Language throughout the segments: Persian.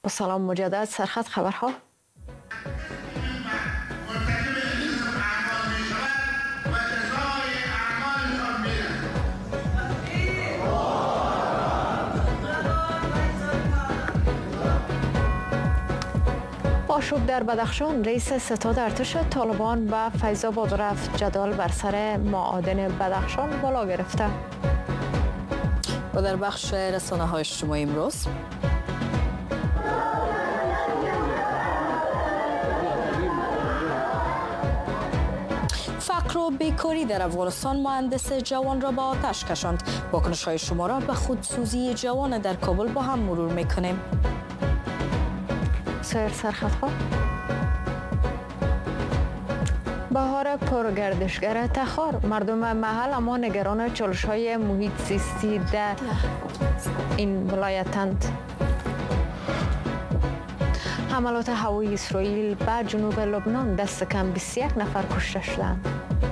با سلام مجدد سرخط خبرها. آشوب در بدخشان، رئیس ستاد ارتش طالبان و فیض‌آباد رفت جدال بر سر معادن بدخشان بالا گرفته. و در بخش رسانه‌های اجتماعی امروز فقر و بیکاری در افغانستان مهندس جوان را به آتش کشاند. واکنش‌های شما را به خودسوزی جوان در کابل با هم مرور می‌کنیم. سرخطها. بهار پرگردشگر تخار، مردم محل اما نگران چالش‌های محیط زیستی در این ولایتند. حملات هوایی اسرائیل به جنوب لبنان، دست کم 21 نفر کشته شدند.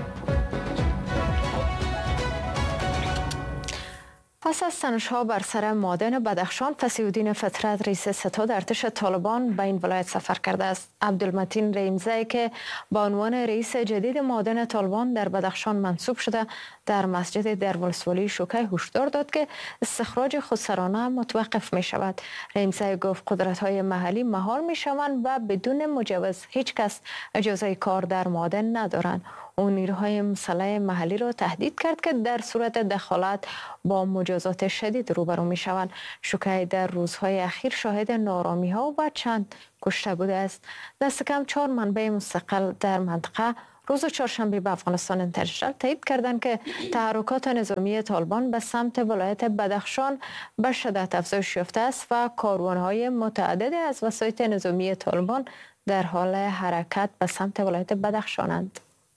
پس از تنش‌ها بر سر معادن بدخشان، فصیح‌الدین فطرت رئیس ستاد ارتش طالبان به این ولایت سفر کرده است. عبدالمتین رحیم‌زی که به عنوان رئیس جدید معادن طالبان در بدخشان منصوب شده، در مسجد در ولسوالی شوکه هشدار داد که استخراج خودسرانه متوقف می شود. رحیم‌زی گفت قدرت‌های محلی مهار می شوند و بدون مجوز هیچ کس اجازه کار در معادن ندارند. او نیروهای مسلح محلی را تهدید کرد که در صورت دخالت با مجازات شدید روبرو می شوند. شوکه در روزهای اخیر شاهد نارامی‌ها و چند کشته بوده است. دست کم 4 منبع مستقل در منطقه روز چهارشنبه به افغانستان انترنشنال تایید کردند که تحرکات نظامی طالبان به سمت ولایت بدخشان به شدت افزایش یافته است و کاروان‌های متعددی از وسایط نظامی طالبان در حال حرکت به سمت ولایت بدخشانند.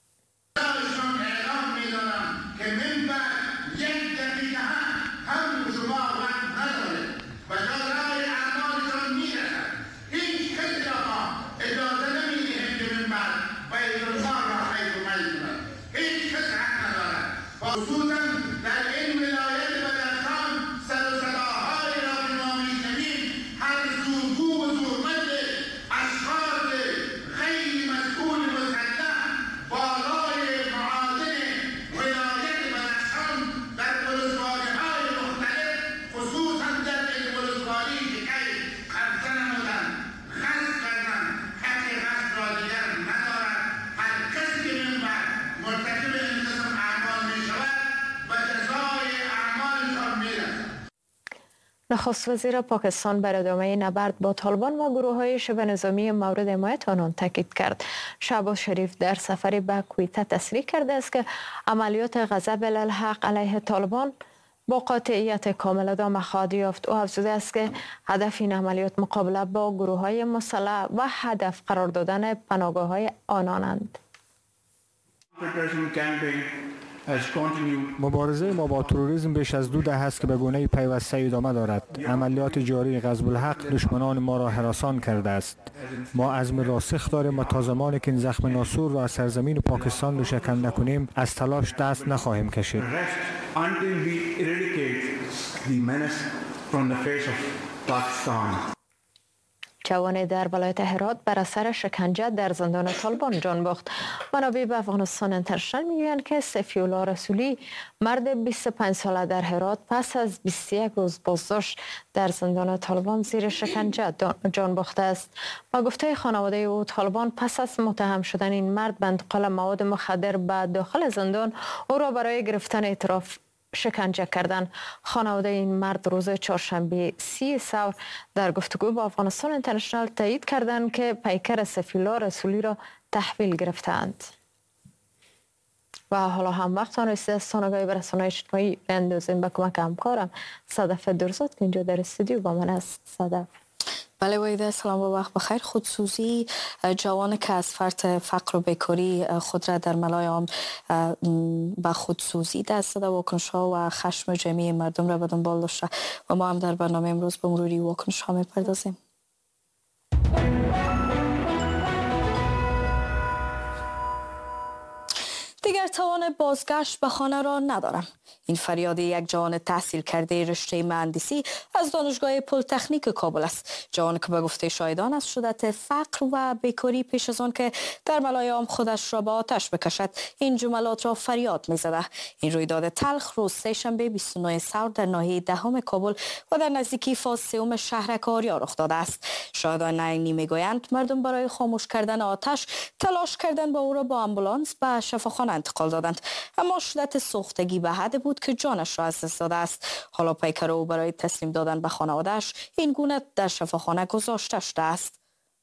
نخست وزیر پاکستان بر ادامه نبرد با طالبان و گروه‌های شبه نظامی مورد حمایت آنان تاکید کرد. شهباز شریف در سفری به کویته تصریح کرده است که عملیات غضب الحق علیه طالبان با قاطعیت کامل ادامه خواهد یافت. او افزوده است که هدف این عملیات مقابله با گروه‌های مسلح و هدف قرار دادن پناهگاه‌های آنانند. مبارزه ما با تروریسم بیش از 2 دهه است که به گونه پیوسته ادامه دارد. عملیات جاری غضب الحق دشمنان ما را هراسان کرده است. ما عزم راسخ داریم و تا زمانی که این زخم ناسور را از سرزمین پاکستان روشن نکنیم از تلاش دست نخواهیم کشید. جوان در ولایت هرات بر اثر شکنجه در زندان طالبان جان باخت. منابع به افغانستان انترنشنال میگویند که سیفی الله رسولی مرد 25 ساله در هرات پس از 21 روز بازداشت در زندان طالبان زیر شکنجه جان باخته است. با گفته خانواده او، طالبان پس از متهم شدن این مرد به انتقال مواد مخدر به داخل زندان او را برای گرفتن اعتراف شکنجه کردن. خانواده این مرد روز چهارشنبه 30 ثور در گفتگو با افغانستان انترنشنال تایید کردند که پیکر سیفی الله رسولی را تحویل گرفتند. و حالا هم وقت آن رسیده است آگاهی به رسانه‌های اجتماعی بندازیم به کمک همکارم صدف درزاد که اینجا در استودیو با من است. صدف. بله ویده، سلام و وقت بخیر. خودسوزی جوان که از فرط فقر و بیکاری خود را در ملای عام به خودسوزی دست داده، واکنش‌ها و خشم جمعی مردم را به دنبال داشته و ما هم در برنامه امروز به مروری واکنش‌ها می‌پردازیم. دیگر توان بازگشت به خانه را ندارم. این فریاد یک جوان تحصیل کرده رشته مهندسی از دانشگاه پلی‌تکنیک کابل است. جوان که به گفته شاهدان از شدت فقر و بیکاری پیش از آن که در ملایام خودش را به آتش بکشد این جملات را فریاد می‌زده. این رویداد تلخ روز سه‌شنبه 29 سور در ناحیه دهم کابل و در نزدیکی فاز سوم شهر کاریا رخ داده است. شاهدان عینی میگویند مردم برای خاموش کردن آتش تلاش کردند با او را با آمبولانس به شفاخانه انتقال دادند، اما شدت سوختگی به حد بود که جانش را از دست داده است. حالا پیکر او برای تسلیم دادن به خانواده‌اش این گونه در شفاخانه گذاشته شده است.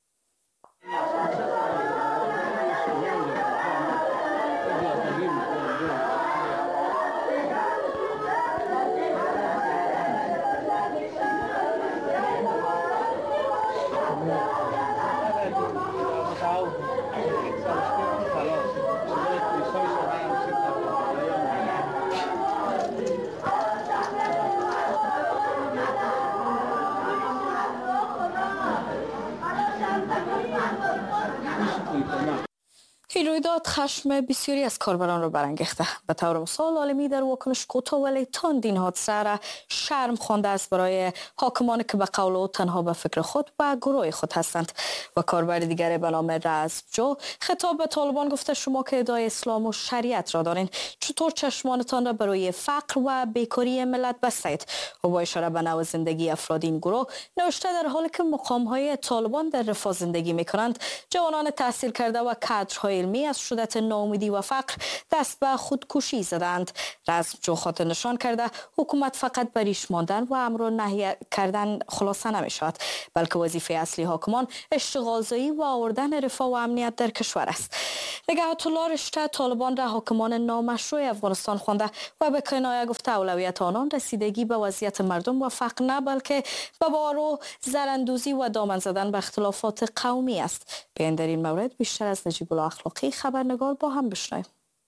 این رویداد خشم بسیاری از کاربران را برانگیخته. به طور مثال عالمی در واکنش کوتاه ولی تند این حادثه را شرم خوانده است برای حاکمانی که به قول او تنها به فکر خود و گروه خود هستند. و کاربر دیگر به نام رزمجو خطاب به طالبان گفته شما که ادعای اسلام و شریعت را دارین چطور چشمانتان را برای فقر و بیکاری ملت بستید؟ و با اشاره به نوع زندگی افراد این گروه نوشته در حالی که مقام‌های طالبان در رفاه زندگی می‌کنند جوانان تحصیل کرده و کادرهای علمی از شدت ناامیدی و فقر دست به خودکشی زدند. رزمجو خاطر نشان کرده حکومت فقط به ریش ماندن و امر و نهی کردن خلاصه نمی‌شود، بلکه وظیفه اصلی حاکمان اشتغالزایی و آوردن رفاه و امنیت در کشور است. نگهت الله رشته طالبان را حاکمان نامشروع افغانستان خوانده و به کنایه گفته اولویت آنان رسیدگی به وضعیت مردم و فقر نه بلکه به بارو زراندوزی و دامن زدن به اختلافات قومی است. بیان در این مورد بیشتر از نجیب الله اخلاقی خبرنگار با هم بشنویم.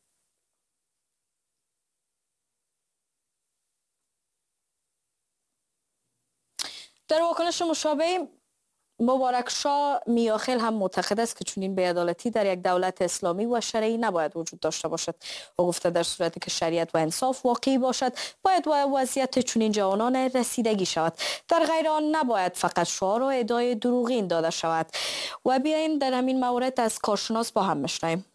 در واکنش مشابه مبارک شاه میاخیل هم معتقد است که چنین بی‌عدالتی در یک دولت اسلامی و شرعی نباید وجود داشته باشد. او گفته در صورتی که شریعت و انصاف واقعی باشد باید وضعیت چنین جوانان رسیدگی شود. در غیر آن نباید فقط شعار و ادعای دروغین داده شود. و بیاییم در همین مورد از کارشناس با هم بشنویم.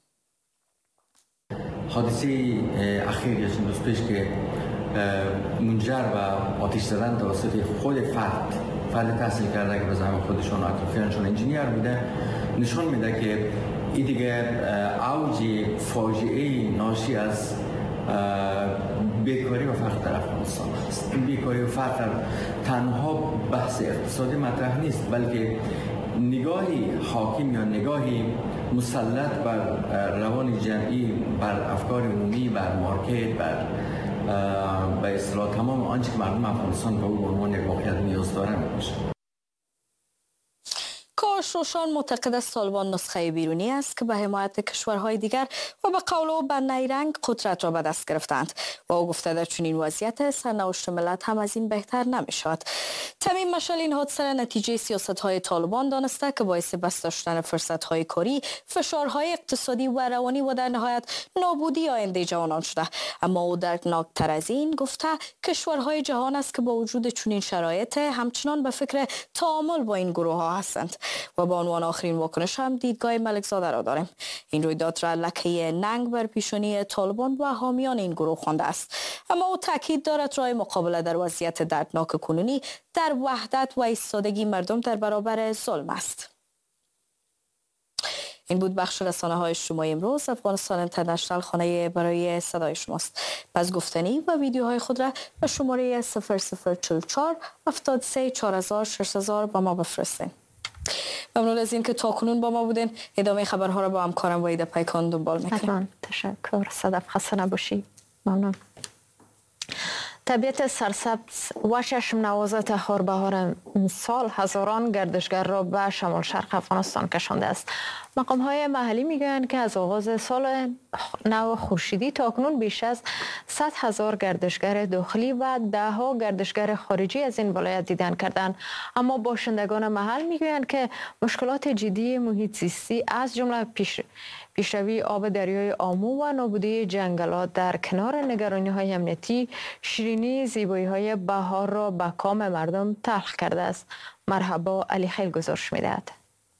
حادثه اخیر یا چند روز پیش که منجر به آتش زدن توسط خود فرد تحصیل کرده که به زعم خودشون اطرافیانشون انجینیر بوده نشون میده که این دیگه اوج فاجعه ناشی از بیکاری و فقر در افغانستان است. این بیکاری و فقر تنها بحث اقتصادی مطرح نیست، بلکه نگاهی حاکم یا نگاهی مسلط بر روان جمعی، بر افکار عمومی، بر مارکت، بر به اصطلاح تمام آنچه که مردم افغانستان به او عنوان یک واقعیت نیاز دارند میشه. کاش روشان معتقد است طالبان نسخه بیرونی است که به حمایت کشورهای دیگر و به قول او به نیرنگ قدرت را به دست گرفتند. و او گفته در چنین وضعیت سرنوشت ملت هم از این بهتر نمیشود. تمیم مشعل این حادثه را نتیجه سیاست‌های طالبان دانسته که باعث بس داشتن فرصت‌های کاری، فشارهای اقتصادی و روانی و در نهایت نابودی آینده جوانان شده. اما او دردناک‌تر از این گفته کشورهای جهان است که با وجود چنین شرایط همچنان به فکر تعامل با این گروه‌ها هستند. و با عنوان آخرین واکنش هم دیدگاه ملکزاده را داریم. این رویداد را لکه ننگ بر پیشانی طالبان و حامیان این گروه خوانده است. اما او تاکید دارد راه مقابله در وضعیت دردناک کنونی در وحدت و ایستادگی مردم در برابر ظلم است. این بود بخش رسانه‌های اجتماعی امروز. افغانستان اینترنشنال خانه برای صدای شماست. پس گفتنی و ویدیوهای خود را به شماره 0044 73 4000 6000 با ما بفرستید. ممنون از این که تا کنون با ما بودین. ادامه خبرها را با همکارم وحید پیکان دنبال میکنیم. تشکر. صدف خسته نباشی. ممنون. طبیعت سرسبز و چشم نواز تهور بهار سال هزاران گردشگر را به شمال شرق افغانستان کشانده است. مقام‌های محلی میگویند که از آغاز سال نو خورشیدی تا اکنون بیش از 100,000 گردشگر داخلی و 10 گردشگر خارجی از این ولایت دیدن کردند. اما باشندگان محل میگویند که مشکلات جدی محیط زیستی از جمله پیشروی آب دریای آمو و نابودی جنگلات در کنار نگرانی‌های امنیتی، شیرینی زیبایی‌های بهار را به کام مردم تلخ کرده است. مرحبا علی خیل گزارش می‌دهد.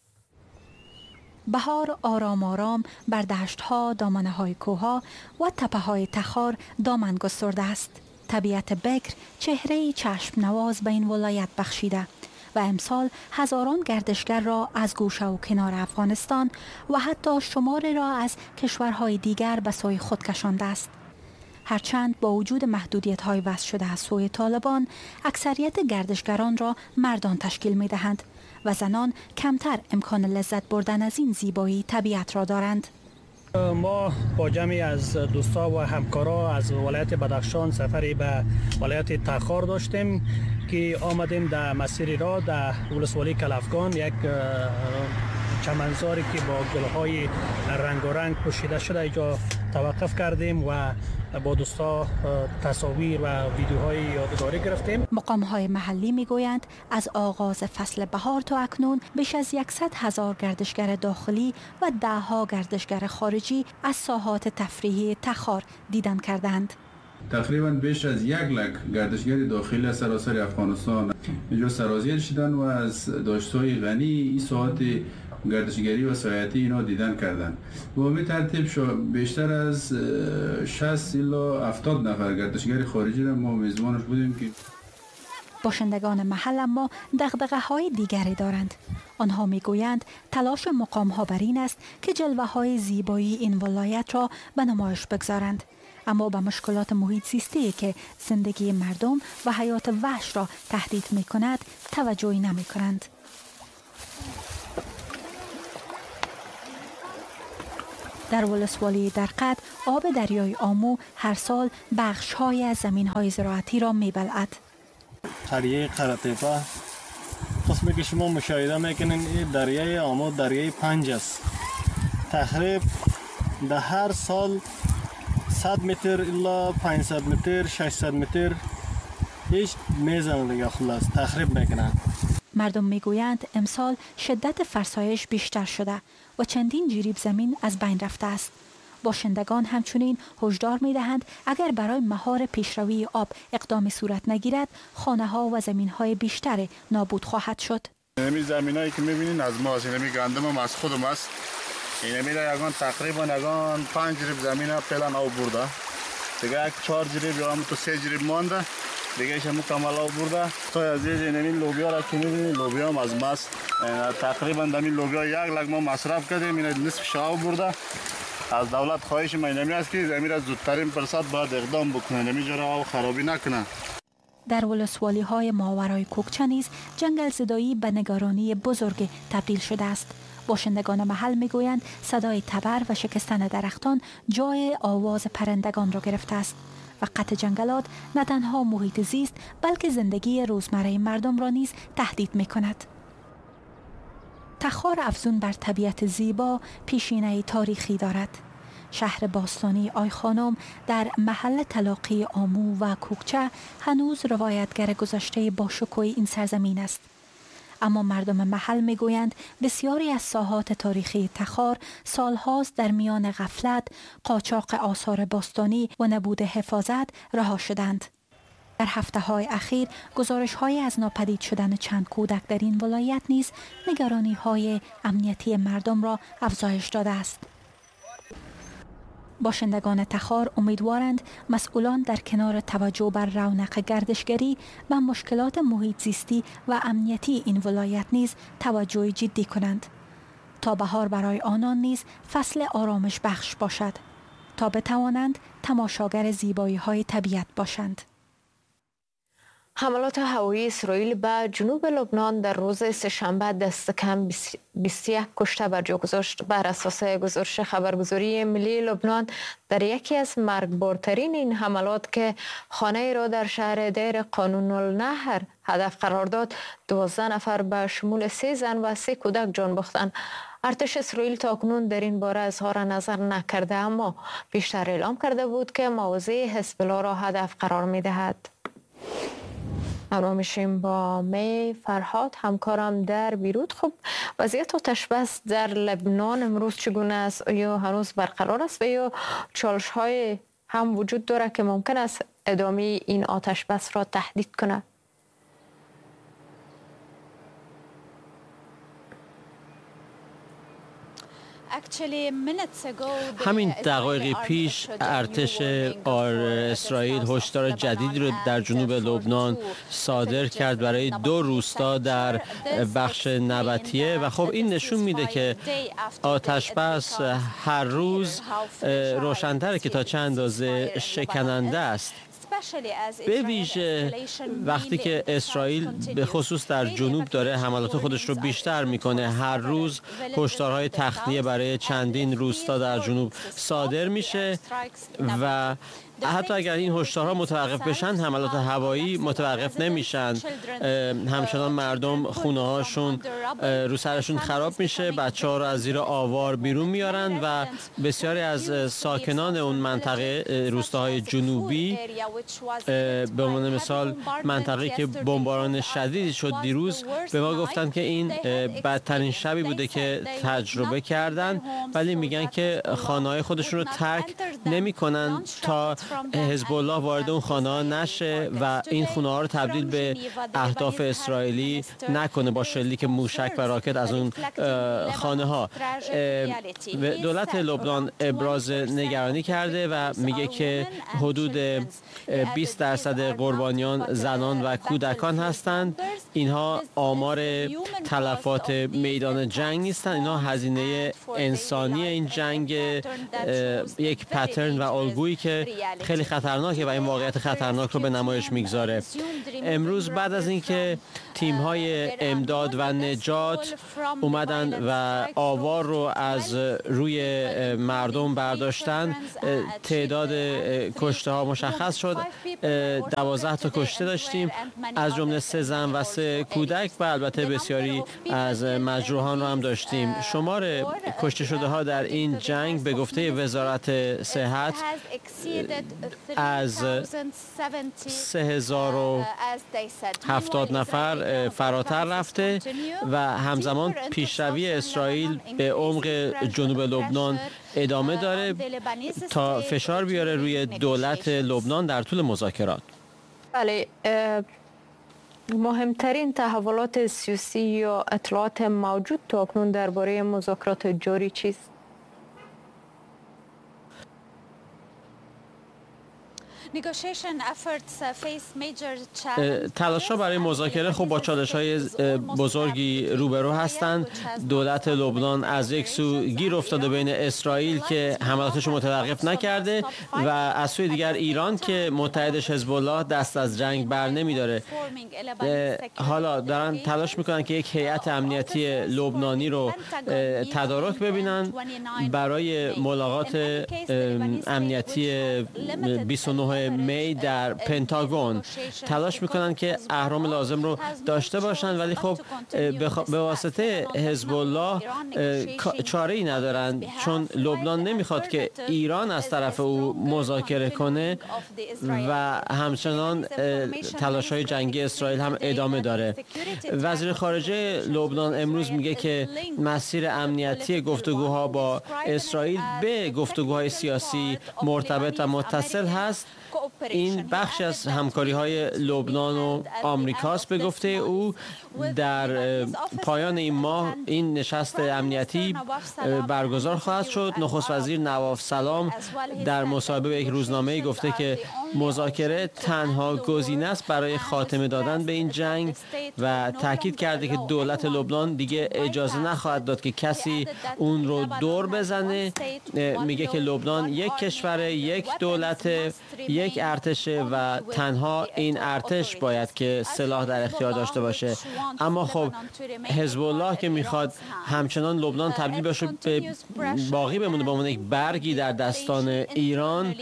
بهار آرام آرام بر دشت‌ها، دامنه‌های کوه‌ها و تپه‌های تخار دامن گسترده است. طبیعت بکر چهره چشم نواز به این ولایت بخشیده و امسال هزاران گردشگر را از گوشه و کنار افغانستان و حتی شماری را از کشورهای دیگر به سوی خود کشانده است. هرچند با وجود محدودیت‌های وضع شده از سوی طالبان، اکثریت گردشگران را مردان تشکیل می‌دهند و زنان کمتر امکان لذت بردن از این زیبایی طبیعت را دارند. ما با جمعی از دوستا و همکارا از ولایت بدخشان سفری به ولایت تخار داشتیم که آمدیم در مسیر را در ولسوالی کلافگان یک چمنزاری که با گل‌های رنگارنگ پوشیده شده اینجا توقف کردیم و با دوستا تصاویر و ویدیوهای یادگاری گرفتیم. مقام‌های محلی می‌گویند از آغاز فصل بهار تا اکنون بیش از 100,000 گردشگر داخلی و ده‌ها گردشگر خارجی از ساحات تفریحی تخار دیدن کردند. تقریبا بیش از 100,000 گردشگر داخلی از سراسر افغانستان اینجا سرازیر شدن و از داشتهای غنی این ساحات گردشگری و سیاحتی اینا دیدن کردن. با همین ترتیب بیشتر از 60 الی 70 نفر گردشگر خارجی را ما میزبانش بودیم که باشندگان محل اما دغدغه‌های دیگری دارند. آنها میگویند تلاش مقام‌ها بر این است که جلوه‌های زیبایی این ولایت را به نمایش بگذارند، اما به مشکلات محیط زیستی که زندگی مردم و حیات وحش را تهدید می‌کند توجهی نمی‌کنند. در ولسوالی درقد آب دریای آمو هر سال بخش‌های از زمین‌های زراعتی را می‌بلعد. قریه قرطیپه قسمی که شما مشاهده میکنین این دریای آمو دریای 5 است. تقریبا در هر سال 100 متر الا 500 متر 600 متر هیچ میزن دیگه خلاص تخریب میکنن. مردم میگویند امسال شدت فرسایش بیشتر شده و چندین جریب زمین از بین رفته است. باشندگان همچنین هشدار میدهند اگر برای مهار پیشروی آب اقدامی صورت نگیرد خانه ها و زمین های بیشتر نابود خواهد شد. این زمینایی که میبینین از ما است، این گندم هم از خودم است. این میره یگان تقریبا یگان 5 جریب زمین فعلا آب برده. دیگه یک 4 جریب یا هم تو 3 جریب مانده. دیگه ایش مکمل آب برده. تا از این لوبیا را که میبینین لوبیا هم از ماست. تقریبا دمی لوبیا 1 لک ما مصرف کردیم، این نصف شاو برده. از دولت خواهش ما اینمی است که زمین را زودترین فرصت باید اقدام بکنه، نمیجا را خرابی نکنه. در ولسوالی های ماورای کوکچه نیز جنگل زدایی به نگرانی بزرگ تبدیل شده است. باشندگان محل میگویند صدای تبر و شکستن درختان جای آواز پرندگان را گرفته است و قطع جنگلات نه تنها محیط زیست بلکه زندگی روزمره مردم را نیز تهدید میکند. تخار افزون بر طبیعت زیبا پیشینه تاریخی دارد. شهر باستانی آی خانم در محل تلاقی آمو و کوکچه هنوز روایتگر گذشته باشکوه این سرزمین است. اما مردم محل میگویند بسیاری از ساحات تاریخی تخار سالهاست در میان غفلت، قاچاق آثار باستانی و نبود حفاظت رها شدند. در هفته‌های اخیر گزارش‌های از ناپدید شدن چند کودک در این ولایت نیز نگرانی‌های امنیتی مردم را افزایش داده است. باشندگان تخار امیدوارند مسئولان در کنار توجه بر رونق گردشگری و مشکلات محیط زیستی و امنیتی این ولایت نیز توجه جدی کنند تا بهار برای آنان نیز فصل آرامش بخش باشد، تا بتوانند تماشاگر زیبایی‌های طبیعت باشند. حملات هوایی اسرائیل به جنوب لبنان در روز سه‌شنبه دست کم 21 کشته بر جا گذاشت. بر اساس گزارش خبرگزاری ملی لبنان در یکی از مرگبارترین این حملات که خانه را در شهر دیر قانون النهر هدف قرار داد 12 نفر به شمول 3 زن و 3 کودک جان باختند. ارتش اسرائیل تاکنون در این باره اظهار نظر نکرده، اما پیشتر اعلام کرده بود که مواضع حزب الله را هدف قرار می دهد. همراه میشیم با می فرهاد همکارم در بیروت. خب وضعیت آتش بس در لبنان امروز چگونه است؟ یا هنوز برقرار است و یا چالش های هم وجود داره که ممکن است ادامه این آتش بس را تهدید کنه؟ همین دقایقی پیش ارتش اسرائیل هشدار جدیدی رو در جنوب لبنان صادر کرد برای 2 روستا در بخش نبطیه و خب این نشون میده که آتش بس هر روز روشن‌تره که تا چه اندازه شکننده است. به ویژه وقتی که اسرائیل به خصوص در جنوب داره حملات خودش رو بیشتر میکنه، هر روز هشدارهای تخلیه برای چندین روستا در جنوب صادر میشه و حتی اگر این هشدارها متوقف بشن حملات هوایی متوقف نمیشن. همچنان مردم خونه هاشون رو سرشون خراب میشه، بچه ها رو از زیر آوار بیرون میارن و بسیاری از ساکنان اون منطقه روستاهای جنوبی به عنوان مثال منطقه‌ای که بمباران شدیدی شد دیروز به ما گفتن که این بدترین شبی بوده که تجربه کردن، ولی میگن که خانه‌های خودشون رو ترک نمی‌کنن تا حزب الله وارد اون خانه ها نشه و این خونه ها رو تبدیل به اهداف اسرائیلی نکنه با شلیک موشک و راکت از اون خانه ها. دولت لبنان ابراز نگرانی کرده و میگه که حدود 20% قربانیان زنان و کودکان هستند. اینها آمار تلفات میدان جنگ نیستند، اینها هزینه انسانی این جنگ، یک پترن و الگویی که خیلی خطرناکه و این واقعیت خطرناک رو به نمایش میگذاره. امروز بعد از اینکه تیم‌های امداد و نجات اومدن و آوار رو از روی مردم برداشتن، تعداد کشته ها مشخص شد. 12 تا کشته داشتیم، از جمله 3 زن و 3 کودک و البته بسیاری از مجروحان رو هم داشتیم. شمار کشته شده ها در این جنگ به گفته وزارت صحت از 3070 نفر فراتر رفته و همزمان پیشروی اسرائیل به عمق جنوب لبنان ادامه داره تا فشار بیاره روی دولت لبنان در طول مذاکرات. بله، مهمترین تحولات سیاسی یا اطلاعات موجود تا اکنون درباره مذاکرات جاری چیست؟ تلاش‌ها برای مذاکره خب با چالش‌های بزرگی روبرو هستند. دولت لبنان از یک سو گیر افتاده بین اسرائیل که حملاتش رو متوقف نکرده و از سوی دیگر ایران که متحدش حزب الله دست از جنگ بر نمی‌داره. حالا دارن تلاش میکنن که یک هیئت امنیتی لبنانی رو تدارک ببینن برای ملاقات امنیتی 29 می در پنتاگون. تلاش میکنن که اهرام لازم رو داشته باشن، ولی خب به واسطه حزب الله چاره‌ای ندارن، چون لبنان نمیخواد که ایران از طرف او مذاکره کنه و همچنان تلاش‌های جنگی اسرائیل هم ادامه داره. وزیر خارجه لبنان امروز میگه که مسیر امنیتی گفتگوها با اسرائیل به گفتگوهای سیاسی مرتبط و متصل هست. این بخش از همکاری‌های لبنان و آمریکاست. به گفته او در پایان این ماه این نشست امنیتی برگزار خواهد شد. نخست وزیر نواف سلام در مصاحبه به یک روزنامه‌ای گفته که مذاکره تنها گزینه است برای خاتمه دادن به این جنگ و تاکید کرده که دولت لبنان دیگه اجازه نخواهد داد که کسی اون رو دور بزنه. میگه که لبنان یک کشور، یک دولت، یک ارتشه و تنها این ارتش باید که سلاح در اختیار داشته باشه. اما خب حزب الله که میخواد همچنان لبنان تبدیل بشه به باقی بمونه به عنوان یک برگی در دستان ایران،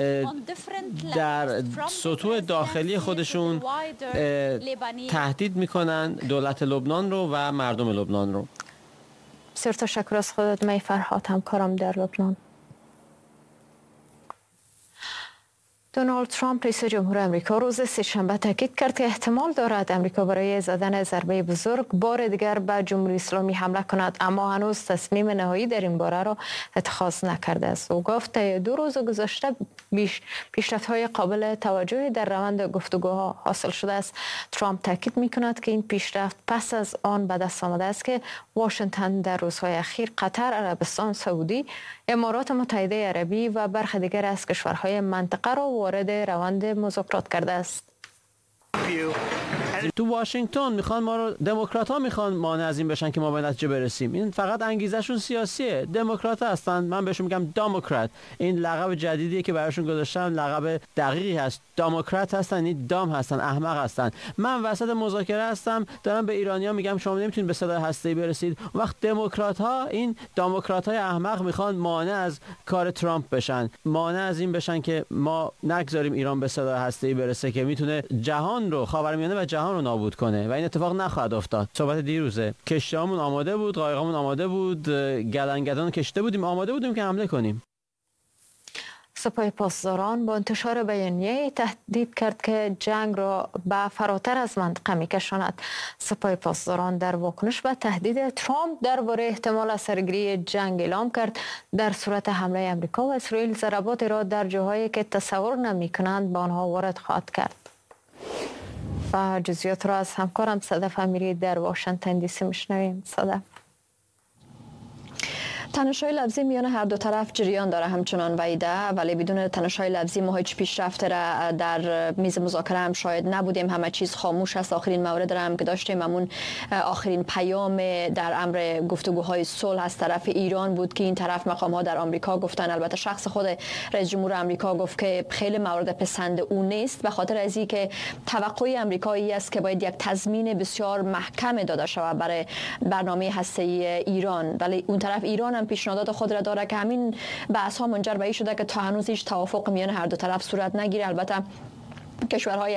در سطوح داخلی خودشون تهدید میکنن دولت لبنان رو و مردم لبنان رو. بسیار تشکر از خودت می فرهاد، همکارم در لبنان. دونالد ترامپ رئیس جمهور امریکا روز سه‌شنبه تاکید کرد که احتمال دارد امریکا برای زدن ضربه بزرگ بار دیگر به جمهوری اسلامی حمله کند، اما هنوز تصمیم نهایی در این باره را اتخاذ نکرده است. او گفت طی 2 روز گذشته پیشرفت‌های قابل توجهی در روند گفتگوها حاصل شده است. ترامپ تاکید می‌کند که این پیشرفت پس از آن به دست آمده است که واشنگتن در روزهای اخیر قطر، عربستان سعودی، امارات متحده عربی و برخی دیگر از کشورهای منطقه را وارد روند مذاکرات کرده است. تو واشنگتن میخوان ما رو، دموکرات ها میخوان مانع از این بشن که ما به نتیجه برسیم. این فقط انگیزشون سیاسیه. دموکرات هستن، من بهشون میگم دموکرات. این لقب جدیدیه که براشون گذاشتن، لقب دقیقی هست. دموکرات هستن، این دام هستن، احمق هستن. من وسط مذاکره هستم، دارم به ایرانیا میگم شما نمیتونید به سلاح هسته‌ای برسید. وقت دموکرات ها، این دموکرات های احمق میخوان مانع از کار ترامپ بشن، مانع از این بشن که ما نگذاریم ایران به سلاح هسته‌ای برسه که میتونه جهان رو، خاورمیانه و جهان رو نابود کنه و این اتفاق نخواهد افتاد. صحبت دیروزه، کشتیامون آماده بود، قایقامون آماده بود، گلنگدان کشته بودیم، آماده بودیم که حمله کنیم. سپاه پاسداران با انتشار بیانیه تهدید کرد که جنگ را به فراتر از منطقه می‌کشاند. سپاه پاسداران در واکنش به تهدید ترامپ درباره احتمال از سرگیری جنگ اعلام کرد در صورت حمله امریکا و اسرائیل ضرباتی را در جاهایی که تصور نمی‌کنند به آنها وارد خواهد کرد. و جزئیات را از همکارم صدف امیری در واشنگتن دی سی میشنویم. صدف. تنش‌های لفظی میان هر دو طرف جریان داره همچنان ویده، ولی بدون تنش‌های لفظی ما هیچ پیشرفت را در میز مذاکره هم شاید نبودیم. همه چیز خاموش است. آخرین مورد را هم که داشتیم همون آخرین پیام در امر گفتگوهای صلح از طرف ایران بود که این طرف مقام‌ها در آمریکا گفتن، البته شخص خود رئیس جمهور آمریکا گفت که خیلی مورد پسند او نیست، به خاطر از اینکه توقع آمریکایی است که باید یک تضمین بسیار محکم داده شود برای برنامه هسته‌ای ایران، ولی اون طرف ایران هم پیشنهادات خود را داره که همین بحث ها منجر به این شده که تا هنوز هیچ توافق میان هر دو طرف صورت نگیره. البته کشورهای